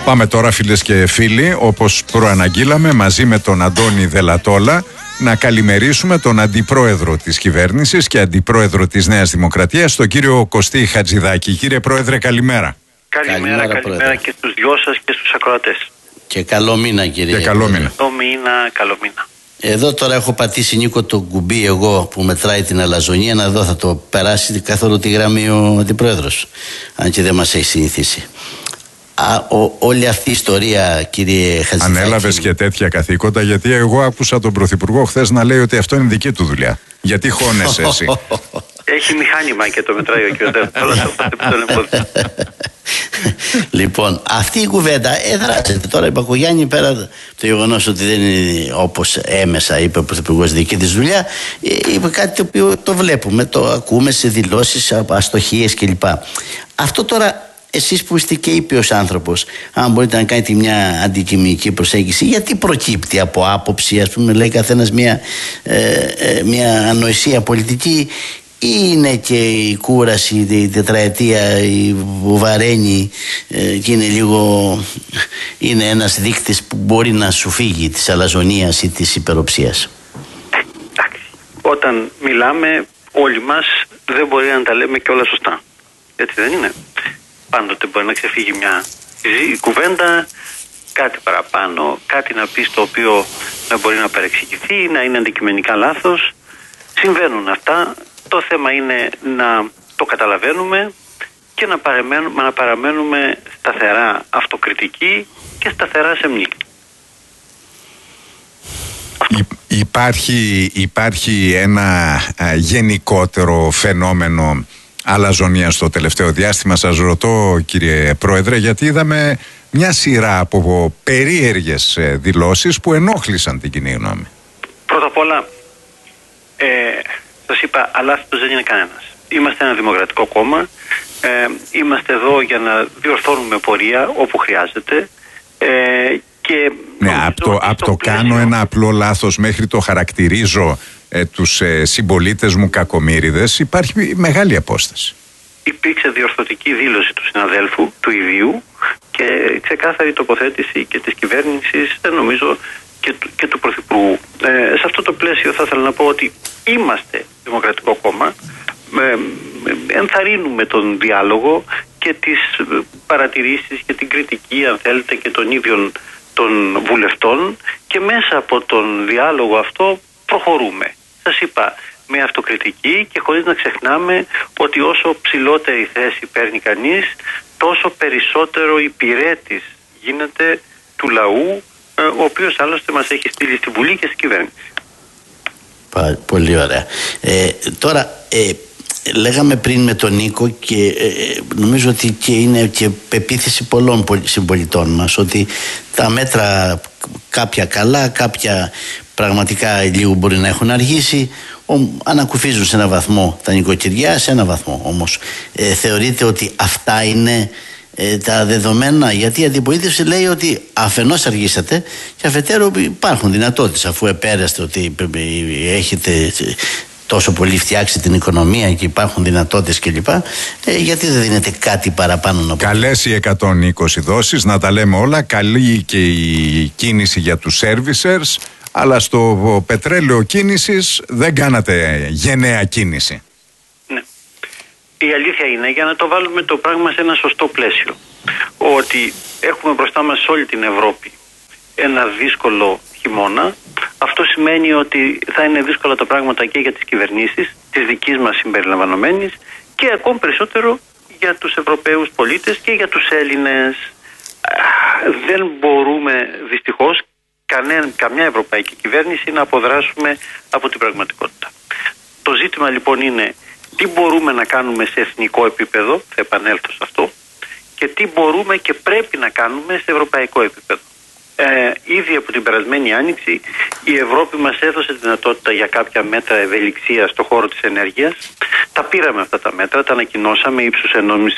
Πάμε τώρα, φίλες και φίλοι, όπως προαναγγείλαμε, μαζί με τον Αντώνη Δελατόλα, να καλημερίσουμε τον Αντιπρόεδρο της Κυβέρνησης και Αντιπρόεδρο της Νέας Δημοκρατίας, τον κύριο Κωστή Χατζηδάκη. Κύριε Πρόεδρε, καλημέρα. Καλημέρα και στους δυο σας και στους ακροατές. Και καλό μήνα, κύριε. Και καλό μήνα. Καλό μήνα. Εδώ τώρα έχω πατήσει, Νίκο, το κουμπί εγώ που μετράει την αλαζονία, να δω θα το περάσει καθόλου τη γραμμή ο Αντιπρόεδρος, αν και δεν μας έχει συνηθίσει. Όλη αυτή η ιστορία, κύριε Χατζηδάκη. Ανέλαβες και τέτοια καθήκοντα, γιατί εγώ άκουσα τον Πρωθυπουργό χθες να λέει ότι αυτό είναι δική του δουλειά. Γιατί χώνεσαι εσύ? Έχει μηχάνημα και το μετράει ο κ. Δελατόλα. Λοιπόν, αυτή η κουβέντα έδρασε. Τώρα η Μπακογιάννη, πέρα από το γεγονός ότι δεν είναι όπως έμεσα είπε ο Πρωθυπουργός δική της δουλειά, είπε κάτι το οποίο το βλέπουμε, το ακούμε σε δηλώσεις, αστοχίες κλπ. Αυτό τώρα, εσείς που είστε και ήπιος άνθρωπος, αν μπορείτε να κάνετε μια αντικειμενική προσέγγιση, γιατί προκύπτει από άποψη, ας πούμε, λέει καθένας μια ανοησία πολιτική, ή είναι και η κούραση, η τετραετία, η βαραίνει και είναι ένας δείκτης που μπορεί να σου φύγει της αλαζονίας ή της υπεροψίας? Εντάξει, όταν μιλάμε όλοι μας δεν μπορεί να τα λέμε και όλα σωστά, έτσι δεν είναι? Πάντοτε μπορεί να ξεφύγει μια κουβέντα, κάτι παραπάνω, κάτι να πει το οποίο να μπορεί να παρεξηγηθεί, να είναι αντικειμενικά λάθος. Συμβαίνουν αυτά. Το θέμα είναι να το καταλαβαίνουμε και να παραμένουμε σταθερά αυτοκριτικοί και σταθερά σεμνοί. Υπάρχει ένα γενικότερο φαινόμενο αλαζονία στο τελευταίο διάστημα. Σας ρωτώ, κύριε Πρόεδρε, γιατί είδαμε μια σειρά από περίεργες δηλώσεις που ενόχλησαν την κοινή γνώμη. Πρώτα απ' όλα, σας είπα, αλάθητος δεν είναι κανένας. Είμαστε ένα δημοκρατικό κόμμα, είμαστε εδώ για να διορθώνουμε πορεία όπου χρειάζεται. Από το κάνω ένα απλό λάθος μέχρι το χαρακτηρίζω τους συμπολίτες μου κακομοίριδες, υπάρχει μεγάλη απόσταση. Υπήρξε διορθωτική δήλωση του συναδέλφου, του ιδίου, και ξεκάθαρη τοποθέτηση και της κυβέρνησης, νομίζω, και του Πρωθυπουργού. Σε αυτό το πλαίσιο θα ήθελα να πω ότι είμαστε δημοκρατικό κόμμα, ενθαρρύνουμε τον διάλογο και τις παρατηρήσεις και την κριτική, αν θέλετε, και των ίδιων των βουλευτών, και μέσα από τον διάλογο αυτό προχωρούμε. Σας είπα, με αυτοκριτική και χωρίς να ξεχνάμε ότι όσο ψηλότερη θέση παίρνει κανείς, τόσο περισσότερο υπηρέτης γίνεται του λαού, ο οποίος άλλωστε μας έχει στείλει στη Βουλή και στην κυβέρνηση. Πολύ ωραία. Τώρα, λέγαμε πριν με τον Νίκο και νομίζω ότι και είναι και πεποίθηση πολλών συμπολιτών μας ότι τα μέτρα, κάποια καλά, κάποια πραγματικά λίγο μπορεί να έχουν αργήσει, ανακουφίζουν σε ένα βαθμό τα νοικοκυριά, σε ένα βαθμό όμως. Θεωρείτε ότι αυτά είναι τα δεδομένα? Γιατί η αντιπολίτευση λέει ότι αφενός αργήσατε και αφετέρου υπάρχουν δυνατότητες, αφού επέραστε ότι έχετε τόσο πολύ φτιάξει την οικονομία και υπάρχουν δυνατότητες κλπ. Γιατί δεν δίνετε κάτι παραπάνω να πω? Καλές οι 120 δόσεις, να τα λέμε όλα. Καλή και η κίνηση για τους servicers, αλλά στο πετρέλαιο κίνησης δεν κάνατε γενναία κίνηση. Ναι. Η αλήθεια είναι, για να το βάλουμε το πράγμα σε ένα σωστό πλαίσιο, ότι έχουμε μπροστά μας σε όλη την Ευρώπη ένα δύσκολο χειμώνα. Αυτό σημαίνει ότι θα είναι δύσκολα τα πράγματα και για τις κυβερνήσεις, της δικής μας συμπεριλαμβανομένης, και ακόμη περισσότερο για τους Ευρωπαίους πολίτες και για τους Έλληνες. Δεν μπορούμε δυστυχώς καμιά ευρωπαϊκή κυβέρνηση να αποδράσουμε από την πραγματικότητα. Το ζήτημα λοιπόν είναι τι μπορούμε να κάνουμε σε εθνικό επίπεδο, θα επανέλθω σε αυτό, και τι μπορούμε και πρέπει να κάνουμε σε ευρωπαϊκό επίπεδο. Ήδη από την περασμένη άνοιξη η Ευρώπη μας έδωσε δυνατότητα για κάποια μέτρα ευελιξίας στον χώρο της ενέργειας. Τα πήραμε αυτά τα μέτρα, τα ανακοινώσαμε ύψους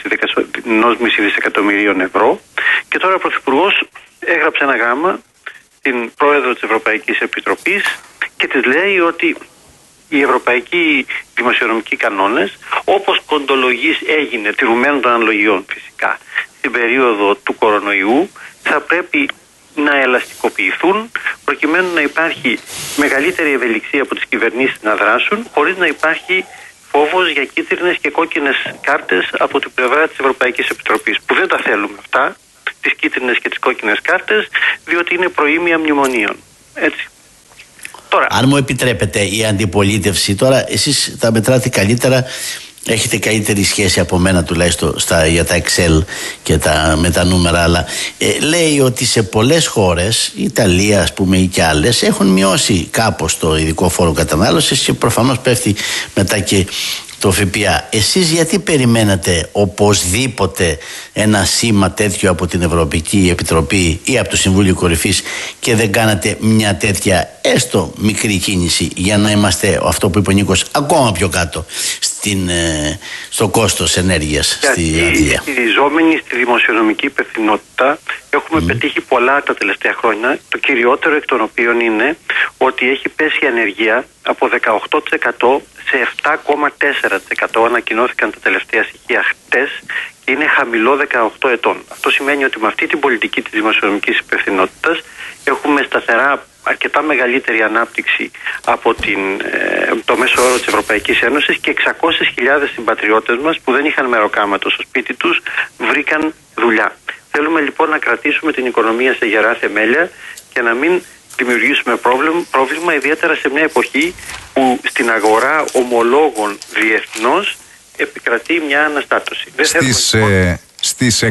1,5 δισεκατομμυρίων ευρώ, και τώρα ο Πρωθυπουργός έγραψε ένα γράμμα στην Πρόεδρο της Ευρωπαϊκής Επιτροπής και της λέει ότι οι ευρωπαϊκοί δημοσιονομικοί κανόνες, όπως κοντολογής έγινε, τηρουμένων των αναλογιών φυσικά, στην περίοδο του κορονοϊού θα πρέπει να ελαστικοποιηθούν προκειμένου να υπάρχει μεγαλύτερη ευελιξία από τις κυβερνήσεις να δράσουν χωρίς να υπάρχει φόβος για κίτρινες και κόκκινες κάρτες από την πλευρά της Ευρωπαϊκής Επιτροπής, που δεν τα θέλουμε αυτά, τις κίτρινες και τις κόκκινες κάρτες, διότι είναι προήμια μνημονίων. Έτσι. Τώρα, αν μου επιτρέπετε, η αντιπολίτευση, τώρα εσείς τα μετράτε καλύτερα, έχετε καλύτερη σχέση από μένα τουλάχιστον για τα Excel και με τα νούμερα, αλλά λέει ότι σε πολλές χώρες, η Ιταλία ας πούμε ή και άλλες, έχουν μειώσει κάπως το ειδικό φόρο κατανάλωσης και προφανώς πέφτει μετά και το ΦΠΑ. Εσείς γιατί περιμένατε οπωσδήποτε ένα σήμα τέτοιο από την Ευρωπαϊκή Επιτροπή ή από το Συμβούλιο Κορυφής και δεν κάνατε μια τέτοια έστω μικρή κίνηση για να είμαστε, αυτό που είπε ο Νίκος, ακόμα πιο κάτω στο κόστος ενέργειας στη Αγγλία? Στηριζόμενοι στη δημοσιονομική υπευθυνότητα έχουμε πετύχει πολλά τα τελευταία χρόνια. Το κυριότερο εκ των οποίων είναι ότι έχει πέσει η ανεργία από 18% σε 7,4%. Ανακοινώθηκαν τα τελευταία στοιχεία χτες και είναι χαμηλό 18 ετών. Αυτό σημαίνει ότι με αυτή την πολιτική της δημοσιονομικής υπευθυνότητας έχουμε σταθερά αρκετά μεγαλύτερη ανάπτυξη από το μέσο όρο της Ευρωπαϊκής Ένωσης και 600.000 συμπατριώτες μας που δεν είχαν μεροκάματο στο σπίτι τους βρήκαν δουλειά. Θέλουμε λοιπόν να κρατήσουμε την οικονομία σε γερά θεμέλια και να μην δημιουργήσουμε πρόβλημα, ιδιαίτερα σε μια εποχή που στην αγορά ομολόγων διεθνώς επικρατεί μια αναστάτωση. Στις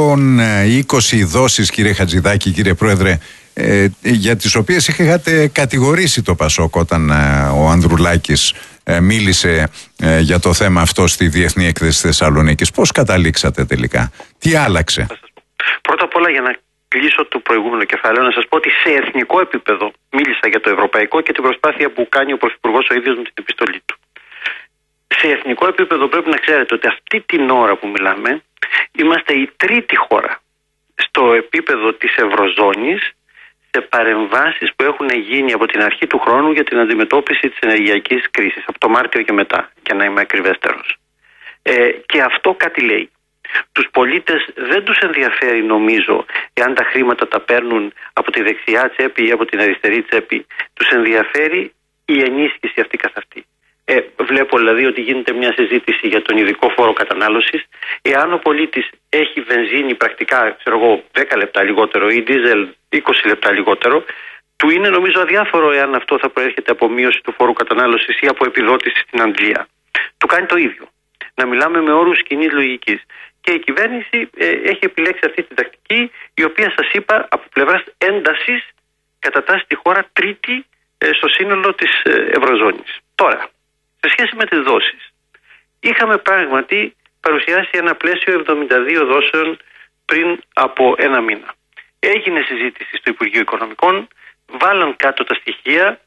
120 δόσεις, κύριε Χατζηδάκη, κύριε Πρόεδρε, για τις οποίες είχατε κατηγορήσει το ΠΑΣΟΚ όταν ο Ανδρουλάκης μίλησε για το θέμα αυτό στη Διεθνή Έκθεση Θεσσαλονίκης, πώς καταλήξατε τελικά, τι άλλαξε? Πρώτα απ' όλα, για να κλείσω το προηγούμενο κεφάλαιο, να σας πω ότι σε εθνικό επίπεδο μίλησα για το ευρωπαϊκό και την προσπάθεια που κάνει ο Πρωθυπουργός ο ίδιος με την επιστολή του. Σε εθνικό επίπεδο πρέπει να ξέρετε ότι αυτή την ώρα που μιλάμε είμαστε η τρίτη χώρα στο επίπεδο της Ευρωζώνης σε παρεμβάσεις που έχουν γίνει από την αρχή του χρόνου για την αντιμετώπιση της ενεργειακής κρίσης, από το Μάρτιο και μετά, για να είμαι ακριβέστερος. Και αυτό κάτι λέει. Τους πολίτες δεν τους ενδιαφέρει, νομίζω, εάν τα χρήματα τα παίρνουν από τη δεξιά τσέπη ή από την αριστερή τσέπη. Τους ενδιαφέρει η ενίσχυση αυτή καθ' αυτή. Βλέπω δηλαδή ότι γίνεται μια συζήτηση για τον ειδικό φόρο κατανάλωσης. Εάν ο πολίτης έχει βενζίνη πρακτικά, 10 λεπτά λιγότερο ή δίζελ 20 λεπτά λιγότερο, του είναι νομίζω αδιάφορο εάν αυτό θα προέρχεται από μείωση του φόρου κατανάλωσης ή από επιδότηση στην Αγγλία. Του κάνει το ίδιο. Να μιλάμε με όρους κοινής λογικής. Και η κυβέρνηση έχει επιλέξει αυτή την τακτική, η οποία, σας είπα, από πλευράς έντασης κατατάσσει τη χώρα τρίτη στο σύνολο της Ευρωζώνης. Τώρα, σε σχέση με τις δόσεις, είχαμε πράγματι παρουσιάσει ένα πλαίσιο 72 δόσεων πριν από ένα μήνα. Έγινε συζήτηση στο Υπουργείο Οικονομικών, βάλαν κάτω τα στοιχεία,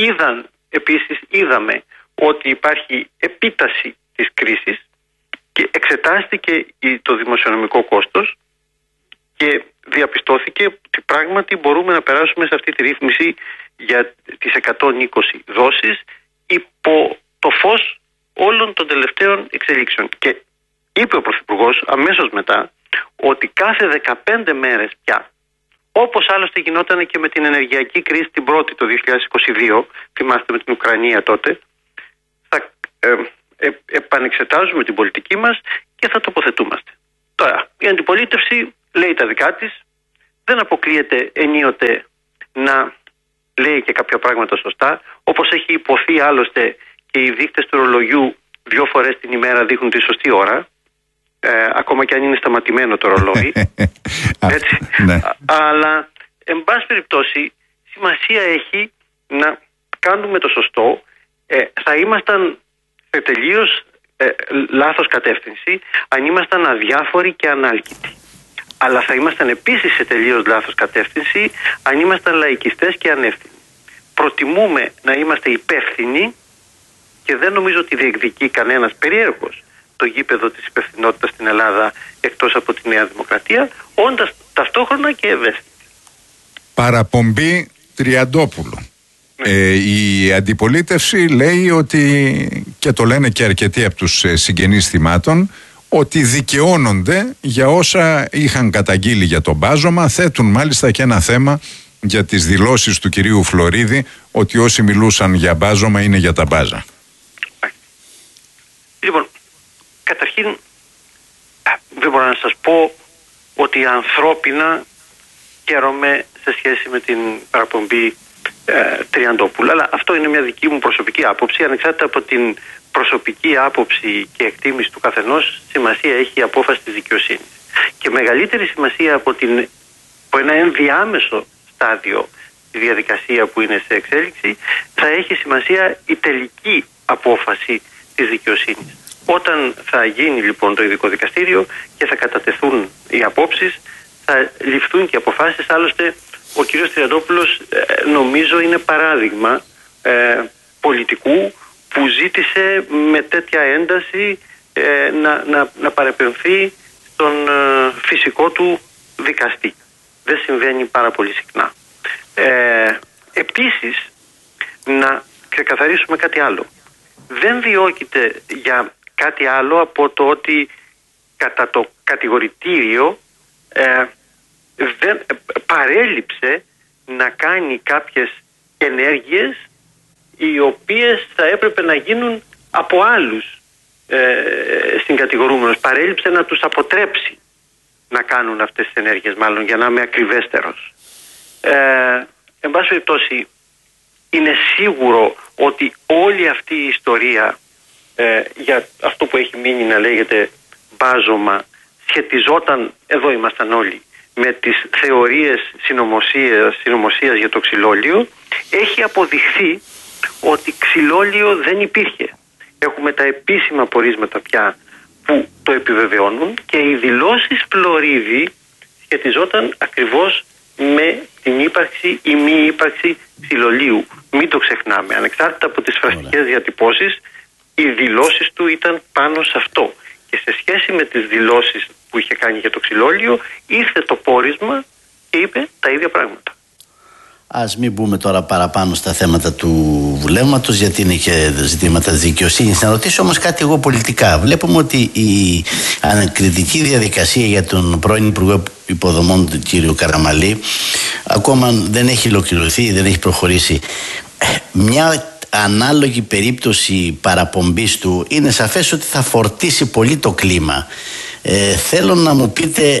είδαμε ότι υπάρχει επίταση της κρίσης και εξετάστηκε το δημοσιονομικό κόστος και διαπιστώθηκε ότι πράγματι μπορούμε να περάσουμε σε αυτή τη ρύθμιση για τις 120 δόσεις υπό το φως όλων των τελευταίων εξελίξεων. Και είπε ο Πρωθυπουργός αμέσως μετά ότι κάθε 15 μέρες πια, όπως άλλωστε γινόταν και με την ενεργειακή κρίση την πρώτη το 2022, θυμάστε με την Ουκρανία τότε, θα επανεξετάζουμε την πολιτική μας και θα τοποθετούμαστε. Τώρα, η αντιπολίτευση λέει τα δικά της, δεν αποκλείεται ενίοτε να λέει και κάποια πράγματα σωστά, όπως έχει υποθεί άλλωστε και οι δείκτες του ρολογιού 2 φορές την ημέρα δείχνουν τη σωστή ώρα, ακόμα και αν είναι σταματημένο το ρολόι. Έτσι. Ναι. Αλλά, εν πάση περιπτώσει, σημασία έχει να κάνουμε το σωστό. Θα ήμασταν σε τελείως λάθος κατεύθυνση αν ήμασταν αδιάφοροι και ανάλκητοι. Αλλά θα ήμασταν επίσης σε τελείως λάθος κατεύθυνση αν ήμασταν λαϊκιστές και ανεύθυνοι. Προτιμούμε να είμαστε υπεύθυνοι και δεν νομίζω ότι διεκδικεί κανένας περίεργος το γήπεδο της υπευθυνότητας στην Ελλάδα εκτός από τη Νέα Δημοκρατία, όντας ταυτόχρονα και ευαίσθητη. Παραπομπή Τριαντόπουλου. Η αντιπολίτευση λέει ότι, και το λένε και αρκετοί από τους συγγενείς θυμάτων, ότι δικαιώνονται για όσα είχαν καταγγείλει για το μπάζωμα. Θέτουν μάλιστα και ένα θέμα για τις δηλώσεις του κυρίου Φλωρίδη ότι όσοι μιλούσαν για μπάζωμα είναι για τα μπάζα. Λοιπόν, καταρχήν δεν μπορώ να σας πω ότι ανθρώπινα χαίρομαι σε σχέση με την παραπομπή Τριαντόπουλου, αλλά αυτό είναι μια δική μου προσωπική άποψη. Ανεξάρτητα από την προσωπική άποψη και εκτίμηση του καθενός, σημασία έχει η απόφαση της δικαιοσύνης. Και μεγαλύτερη σημασία από ένα ενδιάμεσο στάδιο τη διαδικασία που είναι σε εξέλιξη, θα έχει σημασία η τελική απόφαση της δικαιοσύνης. Όταν θα γίνει λοιπόν το ειδικό δικαστήριο και θα κατατεθούν οι απόψεις, θα ληφθούν και αποφάσεις. Άλλωστε ο κ. Τριαντόπουλος νομίζω είναι παράδειγμα πολιτικού που ζήτησε με τέτοια ένταση να παρεπεμφθεί στον φυσικό του δικαστή. Δεν συμβαίνει πάρα πολύ συχνά. Επίσης, να ξεκαθαρίσουμε κάτι άλλο. Δεν διώκεται για κάτι άλλο από το ότι κατά το κατηγορητήριο δεν παρέλειψε να κάνει κάποιες ενέργειες οι οποίες θα έπρεπε να γίνουν από άλλους συγκατηγορούμενους. Παρέλειψε να τους αποτρέψει να κάνουν αυτές τις ενέργειες, μάλλον, για να είμαι ακριβέστερος. Εν πάση περιπτώσει, είναι σίγουρο ότι όλη αυτή η ιστορία για αυτό που έχει μείνει να λέγεται μπάζωμα σχετιζόταν, εδώ ήμασταν όλοι, με τις θεωρίες συνωμοσίας για το ξυλόλιο. Έχει αποδειχθεί ότι ξυλόλιο δεν υπήρχε. Έχουμε τα επίσημα πορίσματα πια που το επιβεβαιώνουν και οι δηλώσεις Φλωρίδη σχετιζόταν ακριβώς με την ύπαρξη ή μη ύπαρξη ξυλολίου. Μην το ξεχνάμε. Ανεξάρτητα από τις φραστικές διατυπώσεις, οι δηλώσεις του ήταν πάνω σε αυτό. Και σε σχέση με τις δηλώσεις που είχε κάνει για το ξυλόλιο, ήρθε το πόρισμα και είπε τα ίδια πράγματα. Ας μην μπούμε τώρα παραπάνω στα θέματα του βουλεύματος, γιατί είναι και ζητήματα δικαιοσύνης. Να ρωτήσω όμως κάτι εγώ πολιτικά. Βλέπουμε ότι η ανακριτική διαδικασία για τον πρώην Υπουργό Υποδομών του κ. Καραμαλή ακόμα δεν έχει ολοκληρωθεί, δεν έχει προχωρήσει. Μια ανάλογη περίπτωση παραπομπής του είναι σαφές ότι θα φορτίσει πολύ το κλίμα. Θέλω να μου πείτε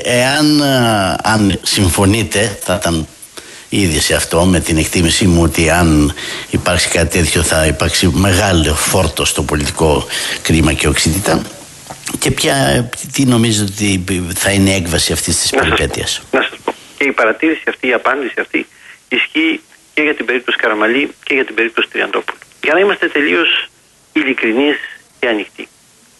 αν συμφωνείτε, θα ήταν ήδη σε αυτό με την εκτίμησή μου ότι αν υπάρξει κάτι τέτοιο θα υπάρξει μεγάλο φόρτο στο πολιτικό κλίμα και οξύτητα, και τι νομίζετε ότι θα είναι η έκβαση αυτής της περιπέτειας? Να σας πω. Και η παρατήρηση αυτή, η απάντηση αυτή ισχύει και για την περίπτωση Καραμαλή και για την περίπτωση Τριαντόπουλου. Για να είμαστε τελείως ειλικρινείς και ανοιχτοί.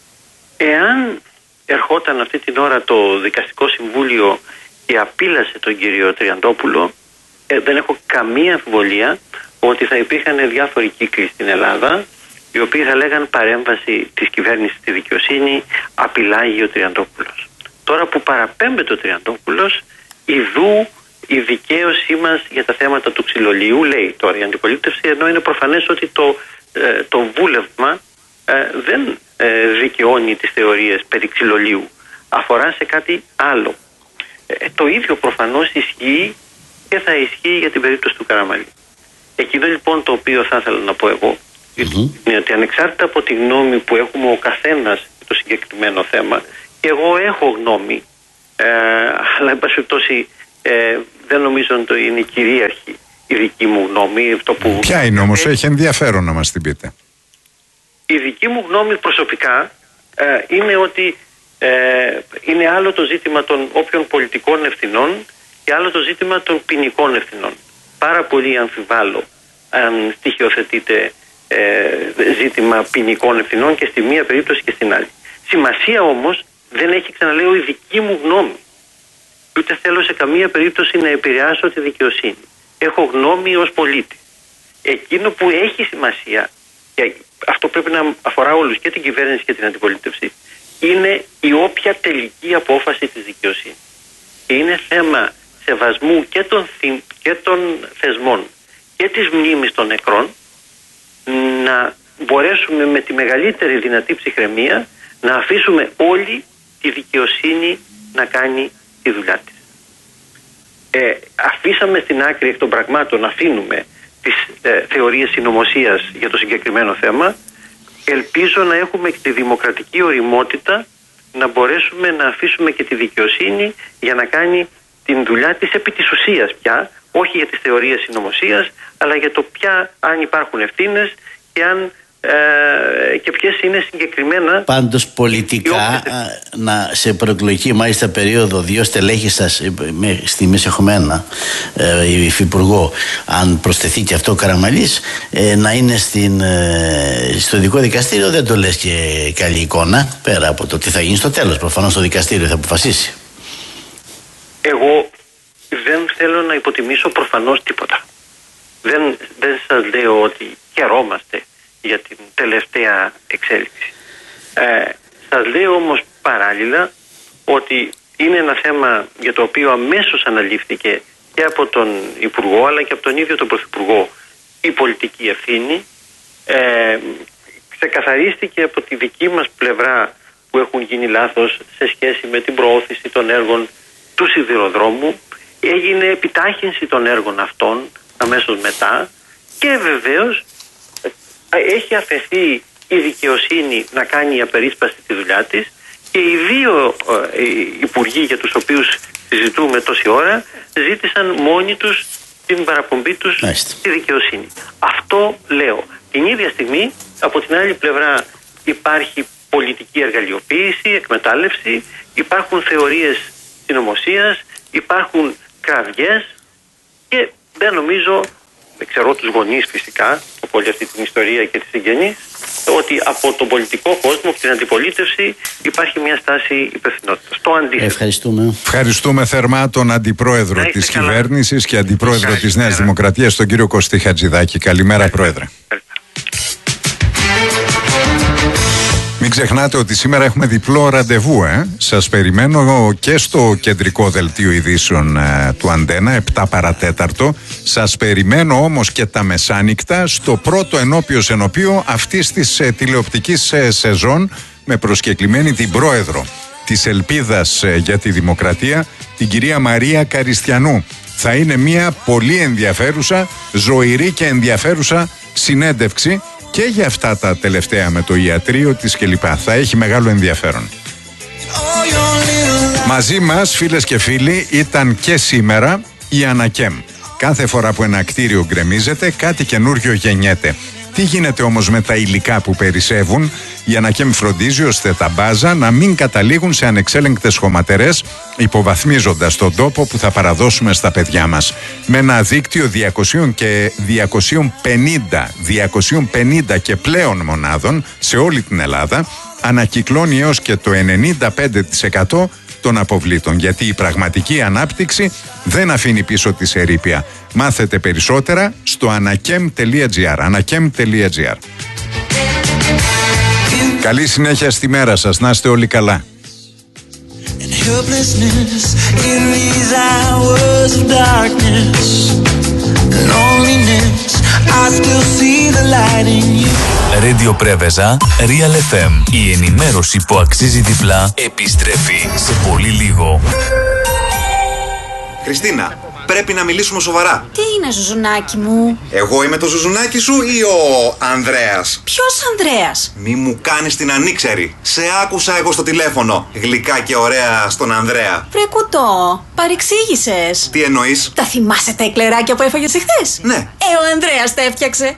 Εάν ερχόταν αυτή την ώρα το Δικαστικό Συμβούλιο και απείλασε τον κύριο Τριαντόπουλο, δεν έχω καμία αμφιβολία ότι θα υπήρχαν διάφοροι κύκλοι στην Ελλάδα οι οποίοι θα λέγαν παρέμβαση της κυβέρνησης στη δικαιοσύνη, απειλάγει ο Τριαντόπουλος. Τώρα που παραπέμπεται ο Τριαντόπουλος, ιδού η δικαίωσή μας για τα θέματα του ξυλολίου, λέει τώρα η αντιπολίτευση, ενώ είναι προφανές ότι το βούλευμα δεν δικαιώνει τις θεωρίες περί ξυλολίου, αφορά σε κάτι άλλο. Το ίδιο προφανώς ισχύει και θα ισχύει για την περίπτωση του Καραμαλή. Εκείνο λοιπόν το οποίο θα ήθελα να πω εγώ είναι ότι ανεξάρτητα από τη γνώμη που έχουμε ο καθένας για το συγκεκριμένο θέμα, και εγώ έχω γνώμη, αλλά εν πάση περιπτώσει δεν νομίζω ότι είναι κυρίαρχη η δική μου γνώμη. Ποια είναι όμως, έχει ενδιαφέρον να μας την πείτε. Η δική μου γνώμη προσωπικά είναι ότι είναι άλλο το ζήτημα των όποιων πολιτικών ευθυνών και άλλο το ζήτημα των ποινικών ευθυνών. Πάρα πολύ αμφιβάλλω αν στοιχειοθετείται ζήτημα ποινικών ευθυνών και στη μία περίπτωση και στην άλλη. Σημασία όμως δεν έχει, ξαναλέω, η δική μου γνώμη. Ούτε θέλω σε καμία περίπτωση να επηρεάσω τη δικαιοσύνη. Έχω γνώμη ως πολίτη. Εκείνο που έχει σημασία, και αυτό πρέπει να αφορά όλους, και την κυβέρνηση και την αντιπολίτευση, είναι η όποια τελική απόφαση της δικαιοσύνης. Και είναι θέμα σεβασμού και των θεσμών και της μνήμης των νεκρών, να μπορέσουμε με τη μεγαλύτερη δυνατή ψυχραιμία να αφήσουμε όλοι τη δικαιοσύνη να κάνει τη δουλειά της. Αφήσαμε στην άκρη εκ των πραγμάτων, αφήνουμε τις θεωρίες συνωμοσίας για το συγκεκριμένο θέμα. Ελπίζω να έχουμε και τη δημοκρατική οριμότητα να μπορέσουμε να αφήσουμε και τη δικαιοσύνη για να κάνει την δουλειά της επί της ουσίας πια, όχι για τις θεωρίες συνωμοσίας, αλλά για το πια αν υπάρχουν ευθύνες και αν και ποιες είναι συγκεκριμένα. Πάντως πολιτικά σε προεκλογική μάλιστα περίοδο 2 στελέχη σας στη Μεσεχωμένα υφυπουργό, αν προσθεθεί και αυτό ο Καραμανλής, να είναι στο ειδικό δικαστήριο, δεν το λες και καλή εικόνα, πέρα από το τι θα γίνει στο τέλος. Προφανώς το δικαστήριο θα αποφασίσει. Εγώ δεν θέλω να υποτιμήσω προφανώς τίποτα. Δεν σας λέω ότι χαιρόμαστε για την τελευταία εξέλιξη. Σας λέω όμως παράλληλα ότι είναι ένα θέμα για το οποίο αμέσως αναλήφθηκε και από τον Υπουργό αλλά και από τον ίδιο τον Πρωθυπουργό η πολιτική ευθύνη. Ξεκαθαρίστηκε από τη δική μας πλευρά που έχουν γίνει λάθος σε σχέση με την προώθηση των έργων του σιδηροδρόμου. Έγινε επιτάχυνση των έργων αυτών αμέσως μετά και βεβαίως έχει αφαιθεί η δικαιοσύνη να κάνει απερίσπαστη τη δουλειά της και οι 2 υπουργοί για τους οποίους συζητούμε τόση ώρα ζήτησαν μόνοι τους την παραπομπή τους στη δικαιοσύνη. Αυτό λέω. Την ίδια στιγμή από την άλλη πλευρά υπάρχει πολιτική εργαλειοποίηση, εκμετάλλευση, υπάρχουν θεωρίες συνωμοσίας, υπάρχουν κραυγές και δεν νομίζω, ξέρω τους γονείς φυσικά, από όλη αυτή την ιστορία και τις συγγενείς, ότι από τον πολιτικό κόσμο και την αντιπολίτευση υπάρχει μια στάση υπευθυνότητας. Το αντίθετο. Ευχαριστούμε θερμά τον Αντιπρόεδρο της Κυβέρνησης και Αντιπρόεδρο της Νέας Δημοκρατίας, τον κύριο Κωστή Χατζηδάκη. Καλημέρα, Πρόεδρε. Μην ξεχνάτε ότι σήμερα έχουμε διπλό ραντεβού. Σας περιμένω και στο κεντρικό δελτίο ειδήσεων του Αντένα, 7 παρατέταρτο. Σας περιμένω όμως και τα μεσάνυχτα στο πρώτο ενώπιο αυτής της τηλεοπτικής σεζόν, με προσκεκλημένη την πρόεδρο της Ελπίδας για τη Δημοκρατία, την κυρία Μαρία Καριστιανού. Θα είναι μια πολύ ενδιαφέρουσα, ζωηρή και ενδιαφέρουσα συνέντευξη και για αυτά τα τελευταία με το ιατρείο της κλπ. Θα έχει μεγάλο ενδιαφέρον. Μαζί μας, φίλες και φίλοι, ήταν και σήμερα η Ανακέμ. Κάθε φορά που ένα κτίριο γκρεμίζεται, κάτι καινούριο γεννιέται. Τι γίνεται όμως με τα υλικά που περισσεύουν? Η Ανακέμ φροντίζει ώστε τα μπάζα να μην καταλήγουν σε ανεξέλεγκτες χωματερές, υποβαθμίζοντας τον τόπο που θα παραδώσουμε στα παιδιά μας. Με ένα δίκτυο 250 και πλέον μονάδων σε όλη την Ελλάδα, ανακυκλώνει έως και το 95% των αποβλήτων, γιατί η πραγματική ανάπτυξη δεν αφήνει πίσω τη ερείπια. Μάθετε περισσότερα στο anakem.gr. anakem.gr. Καλή συνέχεια στη μέρα σας, να είστε όλοι καλά. Radio Πρέβεζα, Real FM. Η ενημέρωση που αξίζει διπλά επιστρέφει σε πολύ λίγο. Χριστίνα, πρέπει να μιλήσουμε σοβαρά. Τι είναι, Ζουζουνάκι μου? Εγώ είμαι το Ζουζουνάκι σου ή ο Ανδρέας? Ποιος Ανδρέας? Μη μου κάνεις την ανήξερη. Σε άκουσα εγώ στο τηλέφωνο. Γλυκά και ωραία στον Ανδρέα. Βρε κουτό, παρεξήγησες. Τι εννοείς? Τα θυμάσαι τα εκλεράκια που έφαγες εχθές? Ναι. Ο Ανδρέας τα έφτιαξε.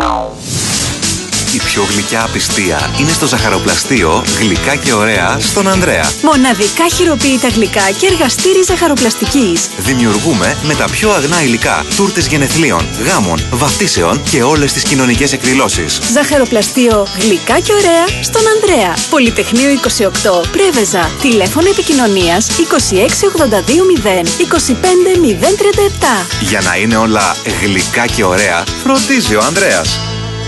Η πιο γλυκιά απιστία είναι στο ζαχαροπλαστείο Γλυκά και ωραία στον Ανδρέα. Μοναδικά χειροποίητα γλυκά και εργαστήρι ζαχαροπλαστικής. Δημιουργούμε με τα πιο αγνά υλικά τούρτες γενεθλίων, γάμων, βαφτίσεων και όλες τις κοινωνικές εκδηλώσεις. Ζαχαροπλαστείο Γλυκά και ωραία στον Ανδρέα. Πολυτεχνείο 28, Πρέβεζα. Τηλέφωνο επικοινωνίας 26820 25037. Για να είναι όλα γλυκά και ωραία, φροντίζει ο Ανδρέας.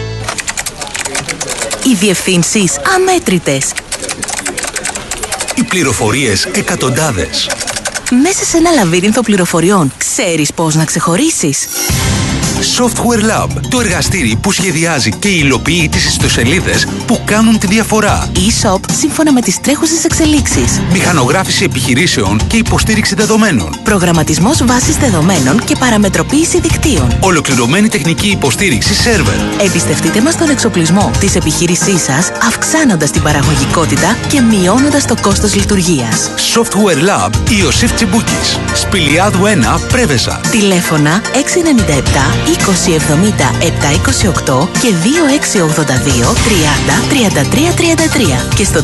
Οι διευθύνσεις αμέτρητες. Οι πληροφορίες εκατοντάδες. Μέσα σε ένα λαβύρινθο πληροφοριών, ξέρεις πώς να ξεχωρίσεις? Software Lab, το εργαστήρι που σχεδιάζει και υλοποιεί τις ιστοσελίδες που κάνουν τη διαφορά. E-shop σύμφωνα με τις τρέχουσες εξελίξεις. Μηχανογράφηση επιχειρήσεων και υποστήριξη δεδομένων. Προγραμματισμός βάσης δεδομένων και παραμετροποίηση δικτύων. Ολοκληρωμένη τεχνική υποστήριξη σερβερ. Εμπιστευτείτε μας τον εξοπλισμό της επιχείρησής σας, αυξάνοντας την παραγωγικότητα και μειώνοντας το κόστος λειτουργίας. Software Lab Ιωσήφ Τσιμπούκης. Σπηλιάδου 1, Πρέβεζα. Τηλέφωνα 697 2070 728 και 2682 30 33 33 και στο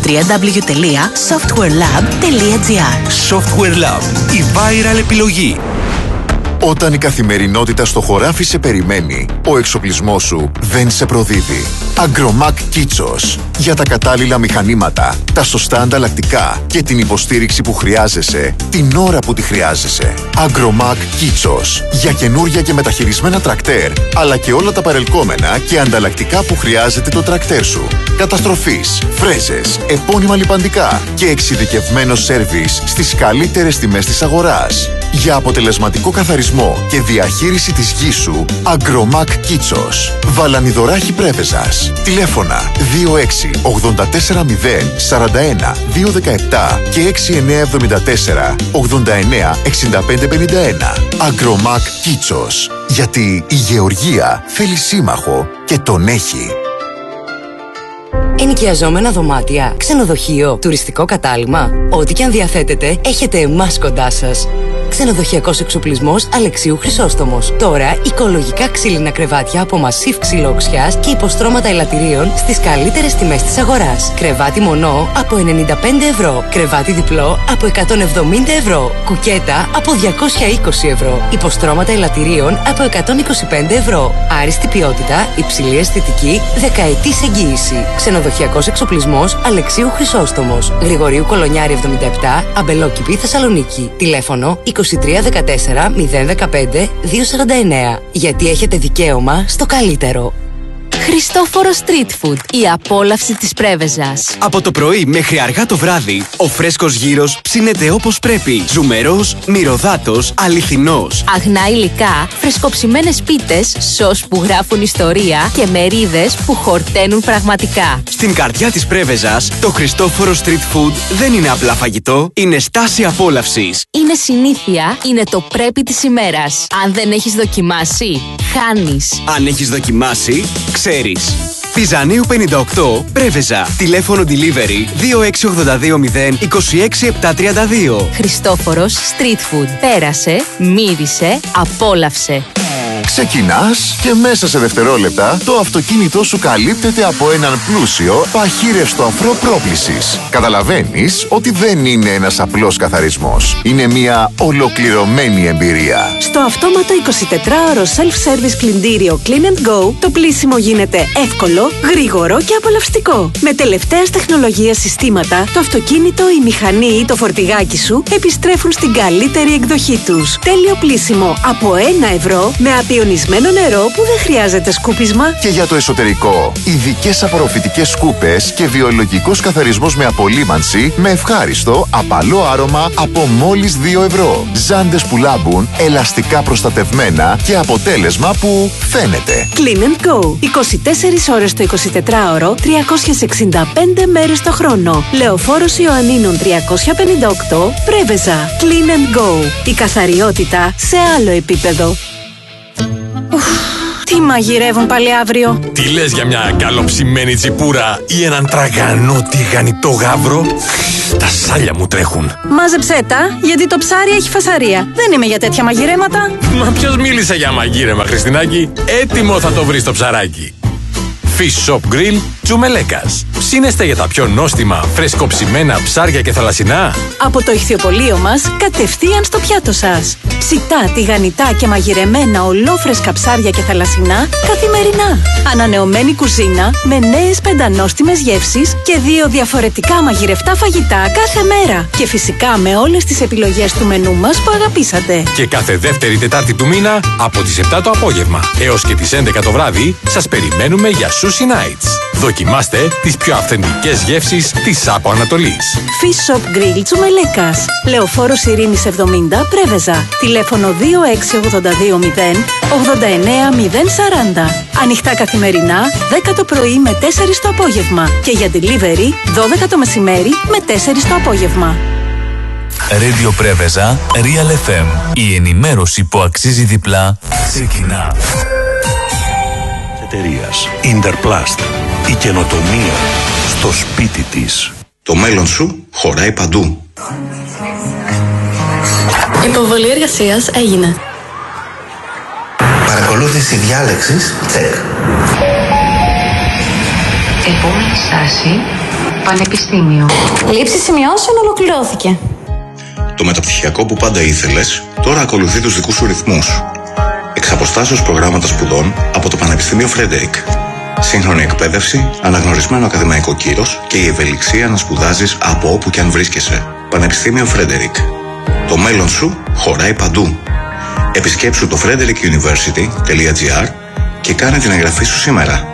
www.softwarelab.gr. Software Lab, η viral επιλογή. Όταν η καθημερινότητα στο χωράφι σε περιμένει, ο εξοπλισμός σου δεν σε προδίδει. Agromac Kitsos. Για τα κατάλληλα μηχανήματα, τα σωστά ανταλλακτικά και την υποστήριξη που χρειάζεσαι, την ώρα που τη χρειάζεσαι. Agromac Kitsos. Για καινούρια και μεταχειρισμένα τρακτέρ, αλλά και όλα τα παρελκόμενα και ανταλλακτικά που χρειάζεται το τρακτέρ σου. Καταστροφής, φρέζες, επώνυμα λιπαντικά και εξειδικευμένο σέρβις στις καλύτερες τιμές της αγοράς. Για αποτελεσματικό καθαρισμό και διαχείριση της γης σου, Agromac Kitsos. Βαλανιδωράχη Πρέβεζας. Τηλέφωνα 26 84 0 41 217 και 6974 89 65 51. Agromac Kitsos. Γιατί η γεωργία θέλει σύμμαχο και τον έχει. Ενοικιαζόμενα δωμάτια, ξενοδοχείο, τουριστικό κατάλημα. Ό,τι και αν διαθέτετε, έχετε εμάς κοντά σας. Ξενοδοχειακός εξοπλισμός Αλεξίου Χρυσόστομος. Τώρα οικολογικά ξύλινα κρεβάτια από μασίφ ξυλόξιας και υποστρώματα ελαττηρίων στις καλύτερες τιμές της αγοράς. Κρεβάτι μονό από 95 ευρώ. Κρεβάτι διπλό από 170 ευρώ. Κουκέτα από 220 ευρώ. Υποστρώματα ελαττηρίων από 125 ευρώ. Άριστη ποιότητα, υψηλή αισθητική, δεκαετής εγγύηση. Ξενοδοχειακός εξοπλισμός Αλεξίου Χρυσόστομος. Γρηγορίου Κολονιάρη 77, Αμπελόκηπη, Θεσσαλονίκη. Τηλέφωνο 2314 015 249. Γιατί έχετε δικαίωμα στο καλύτερο. Χριστόφορο Street Food. Η απόλαυση της Πρέβεζας. Από το πρωί μέχρι αργά το βράδυ, ο φρέσκος γύρος ψήνεται όπως πρέπει. Ζουμερός, μυρωδάτος, αληθινός. Αγνά υλικά, φρεσκοψημένες πίτες, σως που γράφουν ιστορία και μερίδες που χορταίνουν πραγματικά. Στην καρδιά της Πρέβεζας, το Χριστόφορο Street Food δεν είναι απλά φαγητό, είναι στάση απόλαυσης. Είναι συνήθεια, είναι το πρέπει της ημέρας. Αν δεν έχεις δοκιμάσει, χάνεις. Αν έχεις δοκιμάσει, ξέρεις. Πιζανίου 58, Πρέβεζα. Τηλέφωνο delivery 2682 0 26 732. Χριστόφορος Street Food. Πέρασε, μύρισε, απόλαυσε. Ξεκινάς και μέσα σε δευτερόλεπτα το αυτοκίνητό σου καλύπτεται από έναν πλούσιο παχύρευστο αφρό πρόκλησης. Καταλαβαίνεις ότι δεν είναι ένας απλός καθαρισμός. Είναι μια ολοκληρωμένη εμπειρία. Στο αυτόματο 24ωρο self-service πλυντήριο Clean and Go, το πλύσιμο γίνεται εύκολο, γρήγορο και απολαυστικό. Με τελευταίας τεχνολογίας συστήματα, το αυτοκίνητο, η μηχανή ή το φορτηγάκι σου επιστρέφουν στην καλύτερη εκδοχή τους. Τέλειο πλύσιμο από 1 ευρώ με απειονισμένο νερό που δεν χρειάζεται σκούπισμα. Και για το εσωτερικό, ειδικές απορροφητικές σκούπες και βιολογικός καθαρισμός με απολύμανση με ευχάριστο, απαλό άρωμα από μόλις 2 ευρώ. Ζάντες που λάμπουν, ελαστικά προστατευμένα και αποτέλεσμα που φαίνεται. Clean and Go. 24 ώρες το 24ωρο, 365 μέρες το χρόνο. Λεωφόρος Ιωαννίνων 358, Πρέβεζα. Clean and Go. Η καθαριότητα σε άλλο επίπεδο. Τι μαγειρεύουν πάλι αύριο? Τι λες για μια καλοψημένη τσιπούρα ή έναν τραγανό τηγανιτό γάβρο? Τα σάλια μου τρέχουν. Μάζεψέ τα, γιατί το ψάρι έχει φασαρία. Δεν είμαι για τέτοια μαγειρέματα. Μα ποιος μίλησε για μαγείρεμα, Χριστινάκη? Έτοιμο θα το βρεις το ψαράκι. Fish Shop Grill Τσουμελέκας. Ψήνεστε για τα πιο νόστιμα, φρεσκοψημένα ψάρια και θαλασσινά? Από το ηχθιοπωλείο μας, κατευθείαν στο πιάτο σας. Ψητά, τηγανιτά και μαγειρεμένα ολόφρεσκα ψάρια και θαλασσινά καθημερινά. Ανανεωμένη κουζίνα με νέες πεντανόστιμες γεύσεις και 2 διαφορετικά μαγειρευτά φαγητά κάθε μέρα. Και φυσικά με όλες τις επιλογές του μενού μας που αγαπήσατε. Και κάθε δεύτερη Τετάρτη του μήνα από τις 7 το απόγευμα έως και τις 11 το βράδυ σας περιμένουμε για Sushi Nights. Δοκιμάστε τις πιο αυθεντικές γεύσεις της Άπο Ανατολής. Fish Shop Grill Τσουμελέκας. Λεωφόρος Ειρήνης 70, Πρέβεζα. Τηλέφωνο 2682 0 Ανοιχτά καθημερινά 10 το πρωί με 4 το απόγευμα. Και για delivery 12 το μεσημέρι με 4 το απόγευμα. Radio Πρέβεζα, Real FM. Η ενημέρωση που αξίζει διπλά ξεκινά. Εταιρείας Interplast. Η καινοτομία στο σπίτι της. Το μέλλον σου χωράει παντού. Υποβολή εργασίας έγινε. Παρακολούθηση διάλεξης, τσεκ. Επόμενη στάση, πανεπιστήμιο. Λήψη σημειώσεων ολοκληρώθηκε. Το μεταπτυχιακό που πάντα ήθελες, τώρα ακολουθεί τους δικούς σου ρυθμούς. Εξ αποστάσεως προγράμματα σπουδών από το Πανεπιστήμιο Φρέντερικ. Σύγχρονη εκπαίδευση, αναγνωρισμένο ακαδημαϊκό κύρος και η ευελιξία να σπουδάζεις από όπου και αν βρίσκεσαι. Πανεπιστήμιο Φρέντερικ. Το μέλλον σου χωράει παντού. Επισκέψου το frederickuniversity.gr και κάνε την εγγραφή σου σήμερα.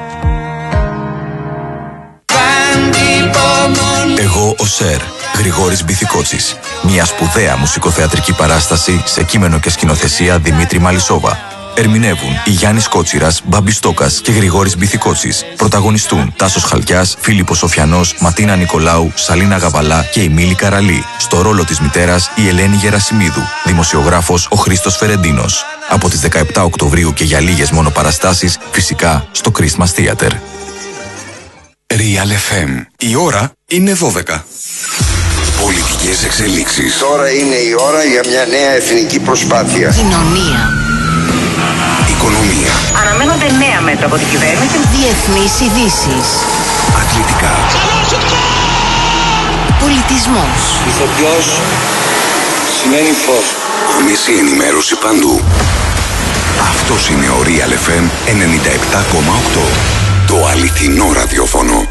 Εγώ ο Σερ, Γρηγόρης Μπιθικότσης. Μια σπουδαία μουσικοθεατρική παράσταση σε κείμενο και σκηνοθεσία Δημήτρη Μαλισσόβα. Ερμηνεύουν η Γιάννης Κότσιρας, Μπάμπης Στόκας και Γρηγόρης Μπιθικότσης. Πρωταγωνιστούν Τάσος Χαλκιάς, Φίλιππος Σοφιανός, Ματίνα Νικολάου, Σαλίνα Γαβαλά και η Μίλη Καραλή. Στο ρόλο της μητέρας η Ελένη Γερασιμίδου. Δημοσιογράφος ο Χρήστος Φερεντίνος. Από τις 17 Οκτωβρίου και για λίγες μόνο παραστάσεις, φυσικά στο Christmas Theater. Real FM. Η ώρα είναι 12. Πολιτικές εξελίξεις. Τώρα είναι η ώρα για μια νέα εθνική προσπάθεια. Κοινωνία. Οικονομία. Αναμένονται νέα μέτρα από την κυβέρνηση. Διεθνείς ειδήσεις. Αθλητικά. Πολιτισμός. Ηθοποιός σημαίνει φως. Άμεση ενημέρωση παντού. Αυτός είναι ο Real FM 97,8. Το αληθινό ραδιόφωνο.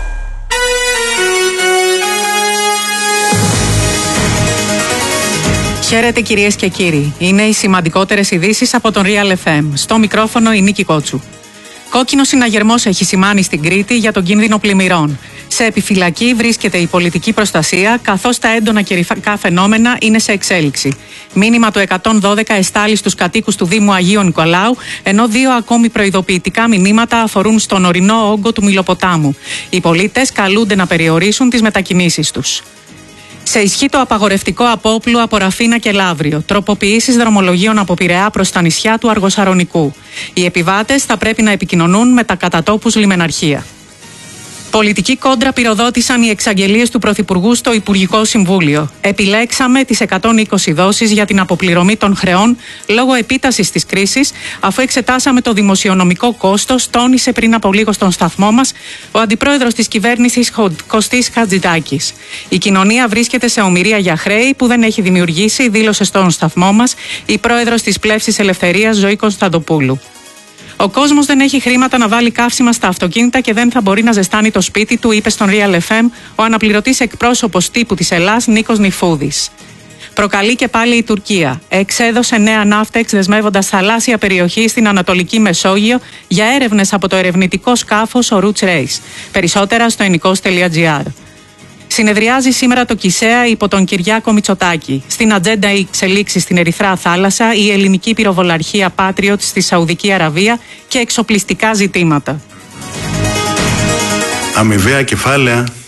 Χαίρετε κυρίες και κύριοι. Είναι οι σημαντικότερες ειδήσεις από τον Real FM. Στο μικρόφωνο η Νίκη Κότσου. Κόκκινο συναγερμός έχει σημάνει στην Κρήτη για τον κίνδυνο πλημμυρών. Σε επιφυλακή βρίσκεται η πολιτική προστασία, καθώς τα έντονα καιρικά φαινόμενα είναι σε εξέλιξη. Μήνυμα του 112 εστάλει στους κατοίκους του Δήμου Αγίου Νικολάου, ενώ 2 ακόμη προειδοποιητικά μηνύματα αφορούν στον ορεινό όγκο του Μυλοποτάμου. Οι πολίτες καλούνται να περιορίσουν τις μετακινήσεις τους. Σε ισχύ το απαγορευτικό απόπλου από Ραφίνα και Λαύριο. Τροποποιήσεις δρομολογίων από Πειραιά προς τα νησιά του Αργοσαρονικού. Οι επιβάτες θα πρέπει να επικοινωνούν με τα κατατόπους λιμεναρχεία. Πολιτική κόντρα πυροδότησαν οι εξαγγελίες του Πρωθυπουργού στο Υπουργικό Συμβούλιο. Επιλέξαμε τις 120 δόσεις για την αποπληρωμή των χρεών λόγω επίτασης της κρίσης, αφού εξετάσαμε το δημοσιονομικό κόστος, τόνισε πριν από λίγο στον σταθμό μας ο αντιπρόεδρος της κυβέρνησης Κωστής Χατζηδάκης. Η κοινωνία βρίσκεται σε ομηρία για χρέη που δεν έχει δημιουργήσει, δήλωσε στον σταθμό μας η πρόεδρος της Πλεύσης Ελευθερίας Ζωή Κωνσταντοπούλου. Ο κόσμος δεν έχει χρήματα να βάλει καύσιμα στα αυτοκίνητα και δεν θα μπορεί να ζεστάνει το σπίτι του, είπε στον Real FM ο αναπληρωτής εκπρόσωπος τύπου της Ελλάς Νίκος Νιφούδης. Προκαλεί και πάλι η Τουρκία. Εξέδωσε νέα ναύτεξ δεσμεύοντας θαλάσσια περιοχή στην Ανατολική Μεσόγειο για έρευνες από το ερευνητικό σκάφος ο Roots Race. Περισσότερα στο ennikos.gr. Συνεδριάζει σήμερα το ΚΙΣΕΑ υπό τον Κυριάκο Μητσοτάκη. Στην ατζέντα οι εξελίξεις στην Ερυθρά Θάλασσα, η ελληνική πυροβολαρχία Patriot στη Σαουδική Αραβία και εξοπλιστικά ζητήματα. Αμοιβαία κεφάλαια